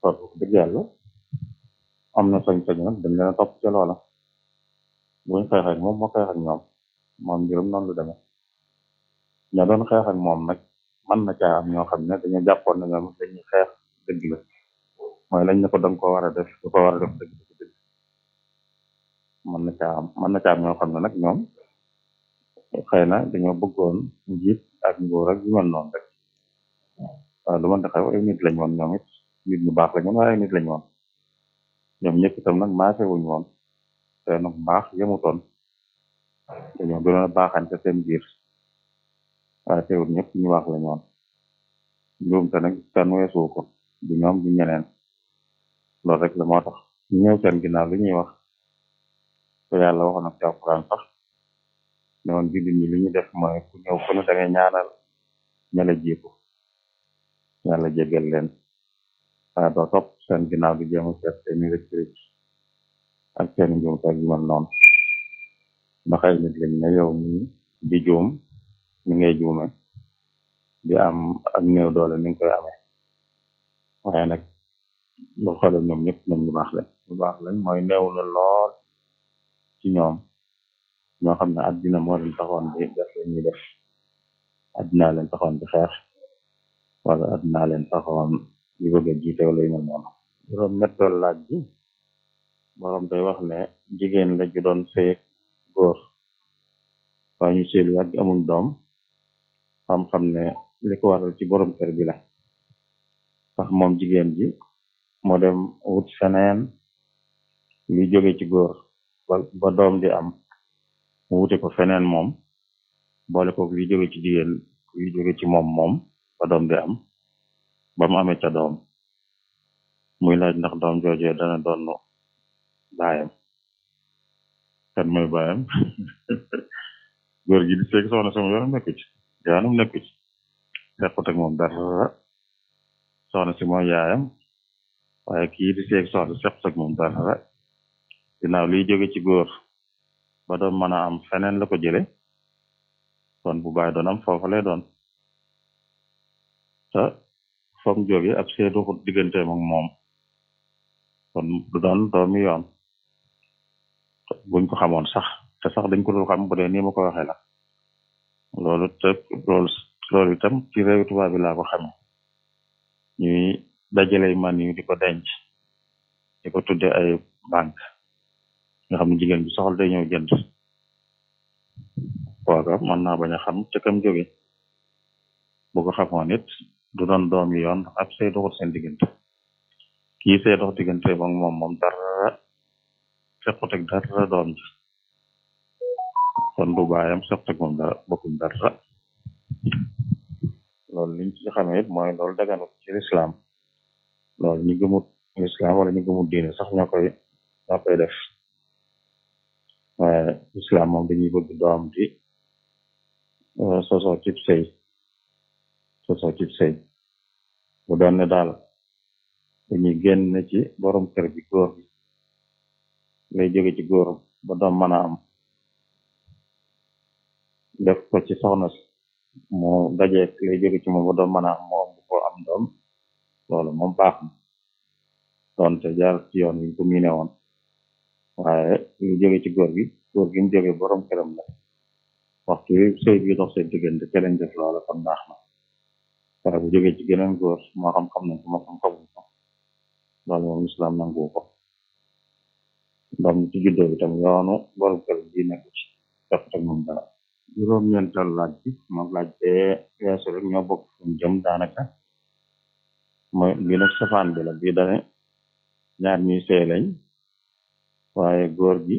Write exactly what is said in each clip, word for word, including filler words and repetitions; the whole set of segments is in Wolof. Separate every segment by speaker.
Speaker 1: kon wax dëgg yàlla am na sañ-sañ nag dañ leen a topp ca loola buñ xeex ak moom moo xeex ak ñoom moom mbirum noonu lu demee ña doon xeex ak moom nag mën na caa am ñoo xam ne dañu jàppoon ne ñoom dañuy xeex dëgg la mooy lañ ne ko danga ko war a def du ko war a def dëgg dëgg dëgg mën na caa am mën na caa am ñoo xam ne nag ñoom xëy na dañoo bëggoon njiit ak nguur ak yu mel noonu rek waaw lu mën di xew ay nit lañ woon ñoom it nit ñu baax lañ woon waaye ay nit lañ woon ñoom ñëpp itam nag maase wuñ woon te nag baax yemutoon dañoo gënoon a baaxante seen biir waaye teewul ñëpp ñu baax lañ woon njuum te nag kenn weesu ko du ñoom du ñeneen loolu rek la moo tax ñu ñëw seen ginnaaw li ñuy wax te yàlla waxoon ak ci alquran sax ne woon jullit ñi li ñu def mooy ku ñëw ku ne da ngay ñaanal ñala jiitu yàlla jéggal leen waaye doo topp seen ginnaaw di jéem a seet seeni rëcc rëcc ak seen njuum te yu mel noonu ndax ay nit lañ ne yow mi di juum ni ngay juume di am ak néew doole ni nga koy amee waaye nag lu xoole ñoom ñëpp ñoom ñu baax lañ ñu baax lañ mooy néew la lool ci ñoom ñoo xam ne addina moo leen taxoon di def la ñuy def addinaa leen taxoon di xeex wala addinaa leen taxoon di bëgg a jiite wala yu mel noonu juróom ñetteel laaj bi borom day wax ne jigéen la ju doon sëy góor waaye ñu sëy lu yàgg amul doom xam-xam ne li ko waral ci borom kër bi la sax moom jigéen ji moo dem wut feneen li jóge ci góor ba ba doom di am mu wute ko feneen moom boole ko li jóge ci jigéen li jóge ci moom moom ba doom di am ba mu amee ca doom muy laaj ndax doom joojee dana doon baayam kan mooy baayam góor gi di seeg soxna sama yoonam nekku ci yoonam nekku ci sequt ak moom dara soxna si mooy yaayam waaye kii di seeg soxna sequt ak moom dara ginnaaw liy jóge ci góor ba doon mën a am feneen la ko jële kon bu baay doon am foofu lay doon te foog jóge ab seedu xut digganteem ak moom kon du doon doomi yoon buñ ko xamoon sax te sax dañ ko dul xam bu dee nii ma ko waxee la loolu te loolu loolu itam ci réew tubaab bi laa ko xame ñuy dajale man yu di ko denc di ko tudde ay banque nga xam ne jigéen bi soxla day ñëw jënd kooka mën naa bañ a xam ca kam jóge bu ko xamoon it du doon doom yi yoon ab say doxut seen diggante kii say dox diggante ba moom moom dara sequt ak dara doom ji kon du baayam sequt ak moom dara bokkuñ dara loolu liñ ci xamee it mooy loolu daganut ci lislaam loolu ñu gëmut lislaam wala ñu gëmut diine sax ñoo koy ñoo koy def waaye lislaam moom dañuy bëgg doom di sosoo cib sëy sosoo cib sëy bu doon ne daal dañuy génn ci borom kër bi góor bi lay jóge ci góor ba doom mën a am def ko ci soxna si mu dajeek lay jóge ci moom ba doom mën a am moom bu ko am doom loolu moom baax na doonte jaar ci yoon wi ko miine woon waaye lu jóge ci góor gi góor gi mu jóge borom këram la waxtu wi sëy bi dox seen diggante ca lañ def loola kon baax na waaye bu jóge ci geneen góor moo xam xam nañ ko moo xam xamuñ ko loolu moom islam nangu ko doom ci juddoo bi tam yoonu borom kër bi nekku ci def ak moom dara juróom-ñeental laaj bi moom laaj bee weesu rek ñoo bokk fuñ jëm daanaka mooy bii nag safaan bi la bii dane ñaar ñuy sëy lañ waaye góor gi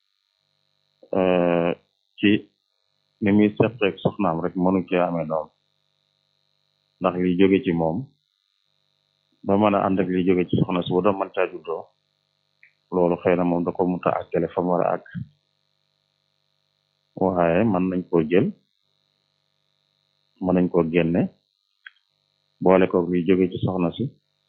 Speaker 1: ci ni muy seqeeg soxnaam rek mënu cee amee doom ndax liy jóge ci moom ba mën a ànd ak liy jóge ci soxna si bu doon mën caa juddoo loolu xëy na moom da ko mënta àggale fa mu war a àgg waaye mën nañ koo jël mën nañ koo génne boole ko liy jóge ci soxna si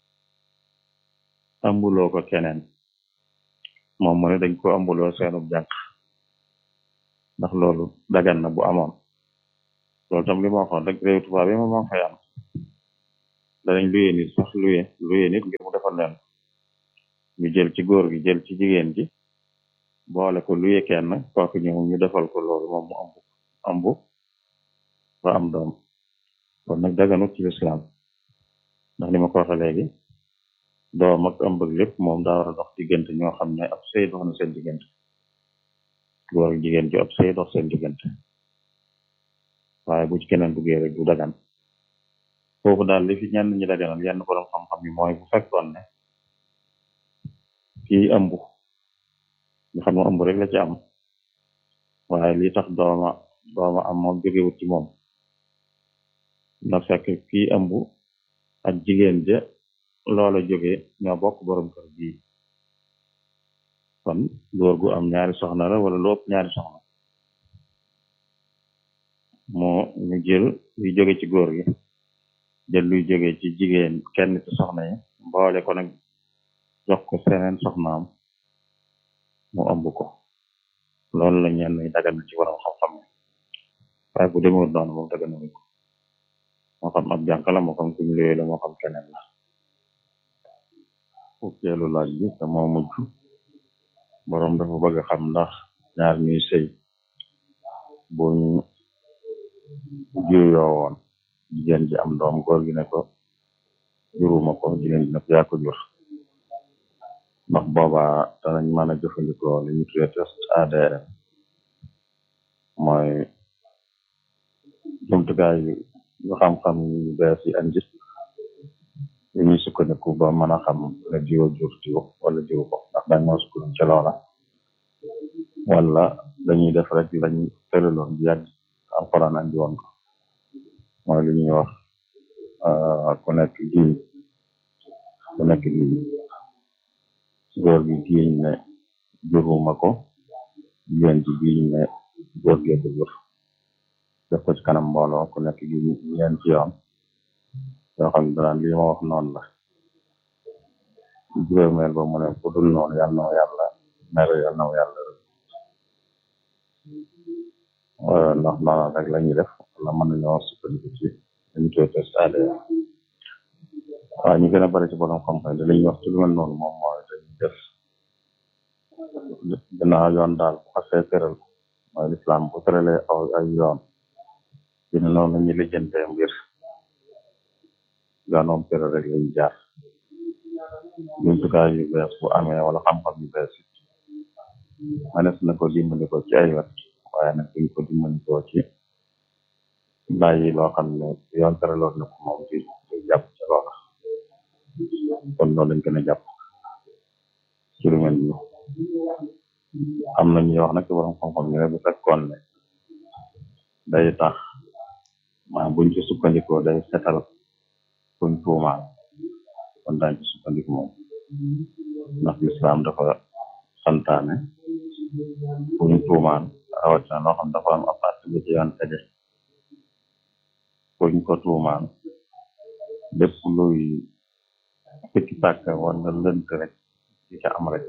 Speaker 1: ambuloo ko keneen moom mu ne dañ ko ambuloo seenub jànq ndax loolu dagan na bu amoon loolu tam li ma waxoon rek réew tubaab yi moom moo fay am danañ luye nit sax luye luye nit ngir mu defal leen ñu jël ci góor gi jël ci jigéen ji boole ko luye kenn kooku ñëw ñu defal ko loolu moom mu ambu ambu ba am doom kon nag daganut ci lislaam ndax ni ma ko waxee léegi doom ak ëmb ak lépp moom daa war a dox diggante ñoo xam ne ab sëy dox na seen diggante góor ak jigéen ji ab sëy dox seen diggante waaye bu ci keneen duggee rek du dagan foofu daal li fi ñenn ñi daganal yenn borom xam-xam yi mooy bu fekkoon ne kii ëmb nga xam ne ëmb rek la ci am waaye li tax dooma dooma am moom jógewut ci moom na fekk kii ëmb ak jigéen ja loola jóge ñoo bokk borom kër bii kon góor gu am ñaari soxna la wala lu ëpp ñaari soxna moo ñu jël luy jóge ci góor gi jël luy jóge ci jigéen kenn ci soxna yi mboole ko nag jox ko seneen soxnaam mu ëmb ko loolu la ñenn ñi dagal na ci borom xam-xam ne waaye bu demewul noonu moom dagal na ko moo xam ab jànq la moo xam kuñ luye la moo xam keneen la fukkeelu laaj bi te moo mujj borom dafa bëgg a xam ndax ñaar ñuy sëy buñ juyoo woon jigéen ji am doom góor gi ne ko juruma ko jigéen ji ne ko yaa ko jur ndax boobaa danañ mën a jëfandikoo li ñu tuddee test A D N mooy jumtukaay yu xam-xam yu bees yi andi yu ñuy sukkandiku ba mën a xam ne diwo jur diwo wala diw ko ndax dañ moo sukkandiku ca loola wala dañuy def rek lañ tëraloon bi yàgg alxuraan andi woon ko mooy li ñuy wax ku nekk giiñ ku nekk giiñ góor gi giiñ ne juruma ko jigéen ji giiñ ne góor gee ko jur def ko ci kanam mbooloo ku nekk giiñ ñeenti yoon yoo xam ne danaan lii ma wax noonu la juróomeel ba mu ne ku dul noonu yàlla na yàlla mer yàlla na yàlla ndax noonu rek la ñuy def wala mën nañoo sukkandiku ci dañu koy test A D N waaye ñu gën a bari ci borom xam-xam li ñuy wax ci lu mel noonu moom mooy dañuy def gannaaw yoon daal bu xasee tëral mooy lislaam bu tëralee aw ay yoon dina noonu la ñuy lijjantee mbir gaanoom tëral rek lañu jaar jumtukaay yu bees bu amee wala xam-xam yu bees it manes na ko dimbali ko ci ay wet waaye nag duñ ko dimbali ko ci bàyyi loo xam ne yoon tëraloon na ko moom ci jàpp ci loola kon loolu lañ gën a jàpp ci lu mel ni am na ñuy wax nag ci borom xam-xam ñu ne bu fekkoon ne day tax maa buñ ci sukkandikoo day setal kuñ tuumaal kon daañ ci sukkandiku moom ndax lislaam dafa santaane kuñ tuumaal rawatina loo xam dafa am apart bu ci yoon tege kuñ ko tuumaal lépp luy fekki sàkk war nga lënt rek ci ca am rek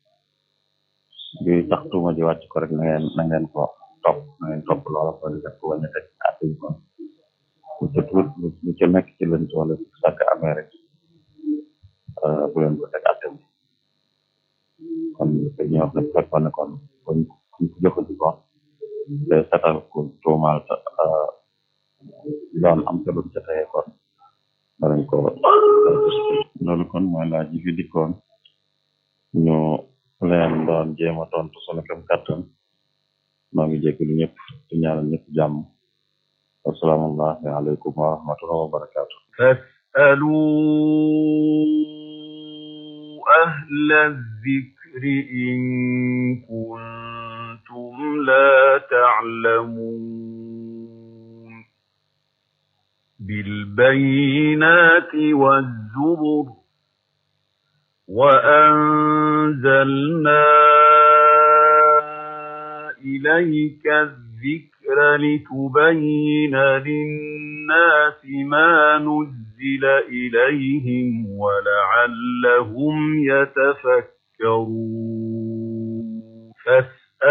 Speaker 1: luy tax tuuma ji wàcc ko rek na ngeen na ngeen ko topp na ngeen topp loola ko di def ko wañe teg àtteñ kon bu ca tuut lu ca nekk ci lënt wala fekki sàkk amee rek bu leen ko teg àtteñ kon dañuy wax ne bu fekkoon ne kon kuñ kuñ ko jëfandikoo day setal ku tuumaal doon am ca lu ca teye kon danañ ko loolu kon mooy laaj yi fi dikkoon ñu leen doon jéem a tontu sunu kem kàttan maa ngi jégalu ñëpp di ñaanal ñëpp jàmm assalaamu aleykum wa rahmatullahi wa barakaatu
Speaker 2: fasalu ahla zikri in kuntum la ta'lamun بالبينات والزبر وأنزلنا إليك الذكر لتبين للناس ما نزل إليهم ولعلهم يتفكرون